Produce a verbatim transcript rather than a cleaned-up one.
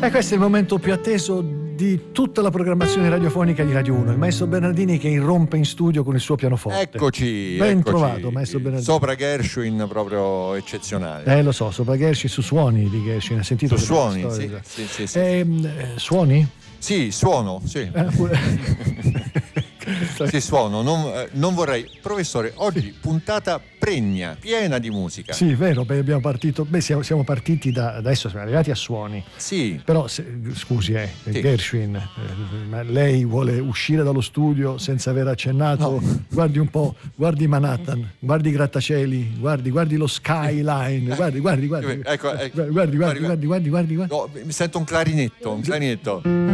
E questo è il momento più atteso di tutta la programmazione radiofonica di Radio uno. Il maestro Bernardini che irrompe in studio con il suo pianoforte. Eccoci. Ben eccoci. trovato, maestro Bernardini. Sopra Gershwin proprio eccezionale. Eh, lo so, sopra Gershwin, su suoni di Gershwin. Hai sentito? Su suoni, storia? sì, sì, sì, sì. Eh, suoni? Sì, suono, sì. Eh, pure... Sì, suono, non, eh, non vorrei. Professore, oggi puntata pregna, piena di musica. Sì, vero, beh, abbiamo partito, beh, siamo, siamo partiti da, adesso siamo arrivati a suoni. Sì. Però, se, scusi, eh, Sì. Gershwin, eh, ma lei vuole uscire dallo studio senza aver accennato? No. Guardi un po', guardi Manhattan, guardi i grattacieli, guardi, guardi lo skyline, guardi, guardi, guardi, Ecco, ecco. guardi, guardi, guardi, guardi, guardi, guardi, guardi. No, mi sento un clarinetto, un clarinetto.